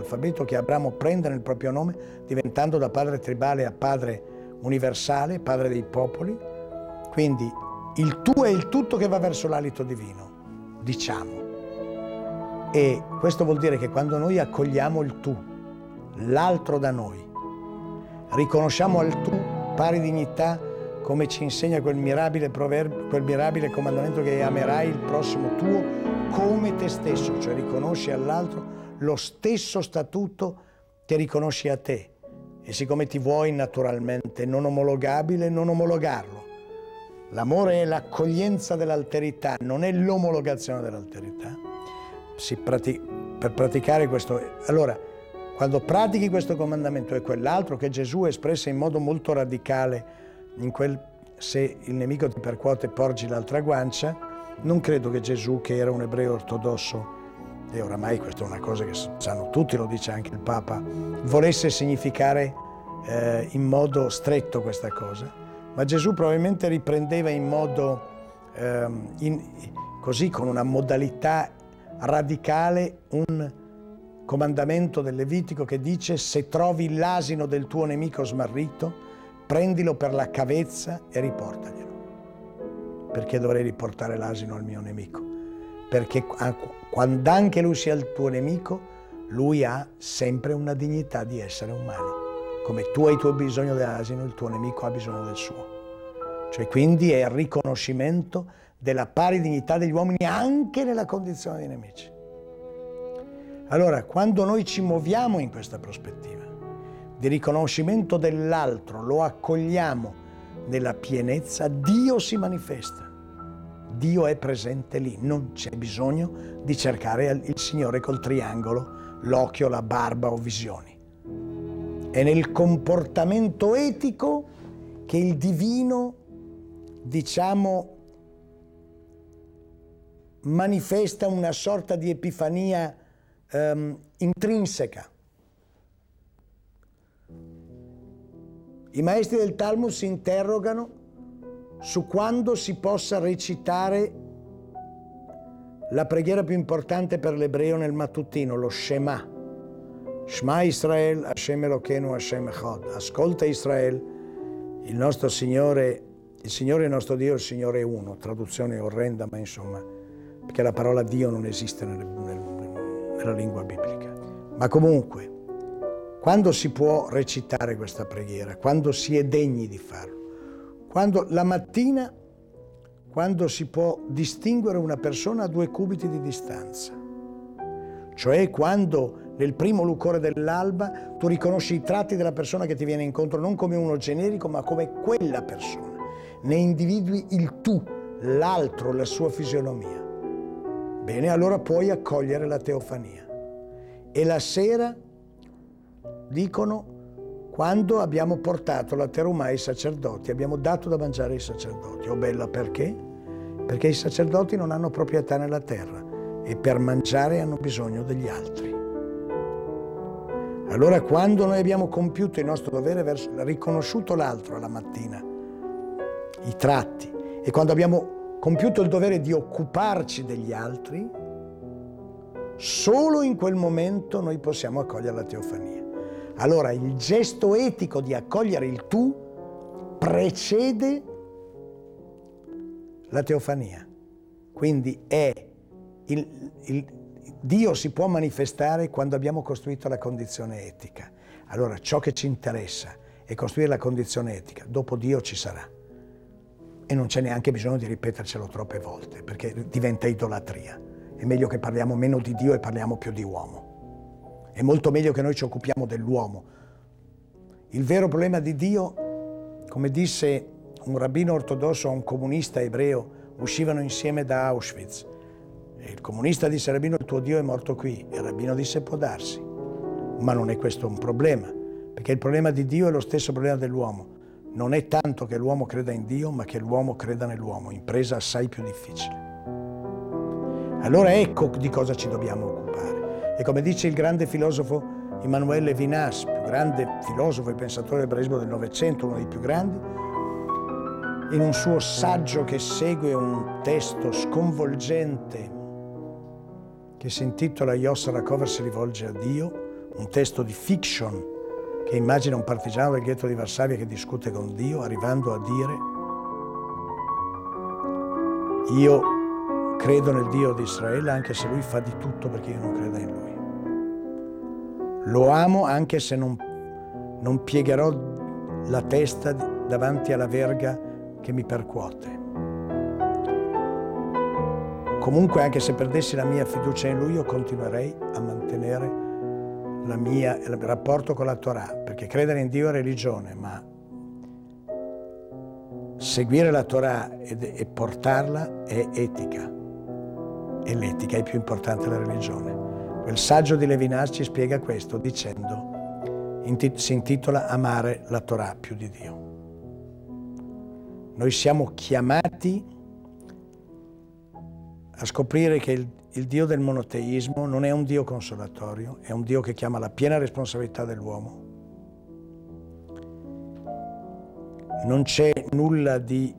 dell'alfabeto che Abramo prenda nel proprio nome, diventando da padre tribale a padre universale, padre dei popoli. Quindi il tu è il tutto che va verso l'alito divino, diciamo. E questo vuol dire che quando noi accogliamo il tu, l'altro da noi, riconosciamo al tu pari dignità, come ci insegna quel mirabile proverbio, quel mirabile comandamento che amerai il prossimo tuo come te stesso, cioè riconosci all'altro lo stesso statuto che riconosci a te. E siccome ti vuoi naturalmente non omologabile, non omologarlo. L'amore è l'accoglienza dell'alterità, non è l'omologazione dell'alterità. Per praticare questo, allora, quando pratichi questo comandamento e quell'altro che Gesù espresse in modo molto radicale in quel se il nemico ti percuote porgi l'altra guancia, non credo che Gesù, che era un ebreo ortodosso, e oramai questa è una cosa che sanno tutti, lo dice anche il Papa, volesse significare in modo stretto questa cosa, ma Gesù probabilmente riprendeva in modo così, con una modalità radicale, un comandamento del Levitico che dice: se trovi l'asino del tuo nemico smarrito, prendilo per la cavezza e riportaglielo. Perché dovrei riportare l'asino al mio nemico? Perché quando anche lui sia il tuo nemico, lui ha sempre una dignità di essere umano. Come tu hai il tuo bisogno dell'asino, il tuo nemico ha bisogno del suo. Cioè, quindi è il riconoscimento della pari dignità degli uomini anche nella condizione di nemici. Allora, quando noi ci muoviamo in questa prospettiva di riconoscimento dell'altro, lo accogliamo nella pienezza, Dio si manifesta. Dio è presente lì, non c'è bisogno di cercare il Signore col triangolo, l'occhio, la barba o visioni. È nel comportamento etico che il divino, diciamo, manifesta una sorta di epifania intrinseca. I maestri del Talmud si interrogano su quando si possa recitare la preghiera più importante per l'ebreo nel mattutino, lo Shema. Shema Israel, Hashem Elokeinu, Hashem Echad. Ascolta Israel, il nostro Signore, il Signore nostro Dio, il Signore è uno. Traduzione orrenda, ma insomma, perché la parola Dio non esiste nella lingua biblica. Ma comunque, quando si può recitare questa preghiera? Quando si è degni di farlo? Quando la mattina, quando si può distinguere una persona a 2 cubiti di distanza. Cioè quando nel primo lucore dell'alba tu riconosci i tratti della persona che ti viene incontro non come uno generico, ma come quella persona. Ne individui il tu, l'altro, la sua fisionomia. Bene, allora puoi accogliere la teofania. E la sera, dicono, quando abbiamo portato la terumah ai sacerdoti, abbiamo dato da mangiare ai sacerdoti. Oh bella, perché? Perché i sacerdoti non hanno proprietà nella terra e per mangiare hanno bisogno degli altri. Allora quando noi abbiamo compiuto il nostro dovere, riconosciuto l'altro alla mattina, i tratti, e quando abbiamo compiuto il dovere di occuparci degli altri, solo in quel momento noi possiamo accogliere la teofania. Allora il gesto etico di accogliere il tu precede la teofania. Quindi Dio si può manifestare quando abbiamo costruito la condizione etica. Allora ciò che ci interessa è costruire la condizione etica, dopo Dio ci sarà. E non c'è neanche bisogno di ripetercelo troppe volte, perché diventa idolatria. È meglio che parliamo meno di Dio e parliamo più di uomo. È molto meglio che noi ci occupiamo dell'uomo. Il vero problema di Dio, come disse un rabbino ortodosso a un comunista ebreo, uscivano insieme da Auschwitz. E il comunista disse: rabbino, il tuo Dio è morto qui. E il rabbino disse: può darsi. Ma non è questo un problema, perché il problema di Dio è lo stesso problema dell'uomo. Non è tanto che l'uomo creda in Dio, ma che l'uomo creda nell'uomo, impresa assai più difficile. Allora ecco di cosa ci dobbiamo occupare. E come dice il grande filosofo Emmanuel Levinas, più grande filosofo e pensatore ebraismo del Novecento, uno dei più grandi, in un suo saggio che segue un testo sconvolgente che si intitola Yosser HaKover si rivolge a Dio, un testo di fiction che immagina un partigiano del ghetto di Varsavia che discute con Dio, arrivando a dire: io credo nel Dio di Israele anche se lui fa di tutto perché io non creda in lui. Lo amo anche se non piegherò la testa davanti alla verga che mi percuote. Comunque, anche se perdessi la mia fiducia in lui, io continuerei a mantenere il rapporto con la Torah, perché credere in Dio è religione, ma seguire la Torah e portarla è etica. E l'etica è più importante della religione. Quel saggio di Levinas ci spiega questo dicendo, si intitola Amare la Torah più di Dio. Noi siamo chiamati a scoprire che il Dio del monoteismo non è un Dio consolatorio, è un Dio che chiama la piena responsabilità dell'uomo. Non c'è nulla di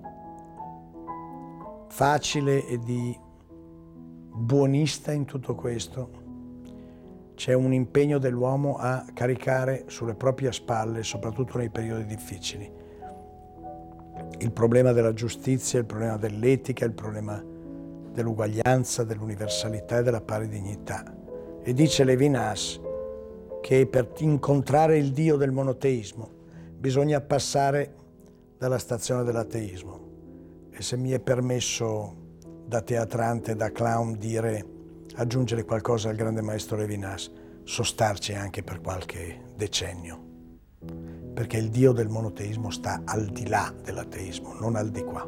facile e di buonista in tutto questo. C'è un impegno dell'uomo a caricare sulle proprie spalle, soprattutto nei periodi difficili, il problema della giustizia, il problema dell'etica, il problema dell'uguaglianza, dell'universalità e della pari dignità. E dice Levinas che per incontrare il Dio del monoteismo bisogna passare dalla stazione dell'ateismo. E se mi è permesso da teatrante, da clown, aggiungere qualcosa al grande maestro Levinas, sostarci anche per qualche decennio, perché il Dio del monoteismo sta al di là dell'ateismo, non al di qua.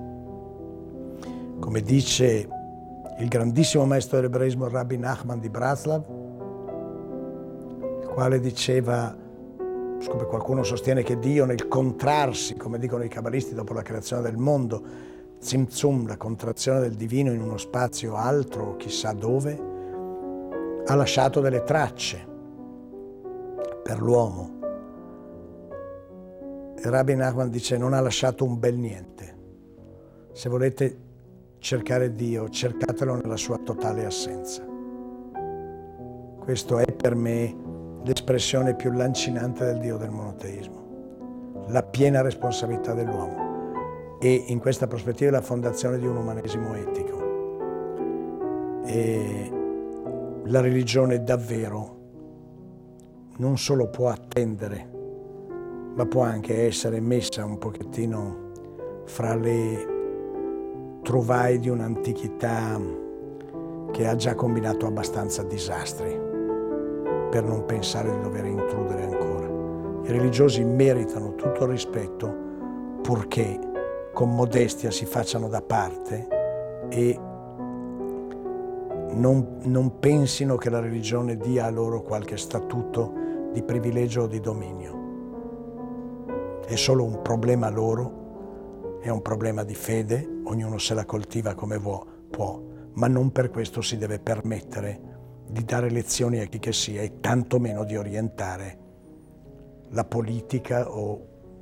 Come dice il grandissimo maestro dell'ebraismo Rabbi Nachman di Bratslav, il quale diceva, siccome qualcuno sostiene che Dio nel contrarsi, come dicono i cabalisti dopo la creazione del mondo, Tzimtzum, la contrazione del divino in uno spazio altro, chissà dove, ha lasciato delle tracce per l'uomo. E Rabbi Nachman dice: non ha lasciato un bel niente. Se volete cercare Dio, cercatelo nella sua totale assenza. Questo è per me l'espressione più lancinante del Dio del monoteismo, la piena responsabilità dell'uomo. E in questa prospettiva la fondazione di un umanesimo etico. E la religione davvero non solo può attendere, ma può anche essere messa un pochettino fra le trouvaille di un'antichità che ha già combinato abbastanza disastri per non pensare di dover intrudere ancora. I religiosi meritano tutto il rispetto purché con modestia si facciano da parte e non pensino che la religione dia a loro qualche statuto di privilegio o di dominio. È solo un problema loro, è un problema di fede, ognuno se la coltiva come può, ma non per questo si deve permettere di dare lezioni a chi che sia e tantomeno di orientare la politica o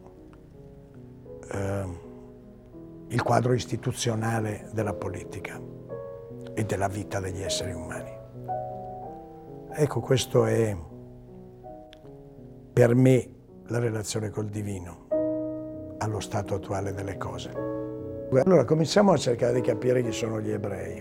il quadro istituzionale della politica e della vita degli esseri umani. Ecco, questo è per me la relazione col divino allo stato attuale delle cose. Allora cominciamo a cercare di capire chi sono gli ebrei.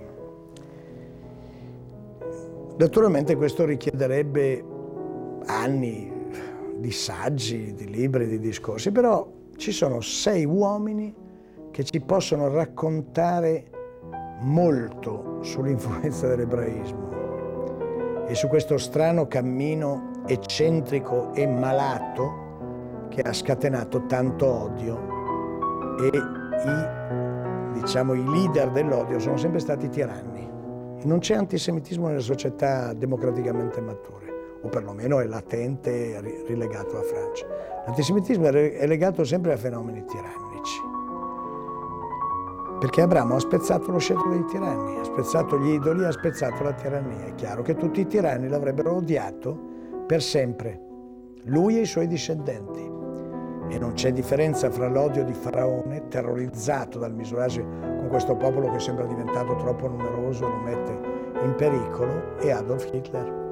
Naturalmente questo richiederebbe anni di saggi, di libri, di discorsi, però ci sono 6 uomini che ci possono raccontare molto sull'influenza dell'ebraismo e su questo strano cammino eccentrico e malato che ha scatenato tanto odio, e i leader dell'odio sono sempre stati tiranni. Non c'è antisemitismo nelle società democraticamente mature, o perlomeno è latente e rilegato alla Francia. L'antisemitismo è legato sempre a fenomeni tirannici, perché Abramo ha spezzato lo scettro dei tiranni, ha spezzato gli idoli, ha spezzato la tirannia. È chiaro che tutti i tiranni l'avrebbero odiato per sempre, lui e i suoi discendenti. E non c'è differenza fra l'odio di Faraone, terrorizzato dal misurarsi con questo popolo che sembra diventato troppo numeroso e lo mette in pericolo, e Adolf Hitler.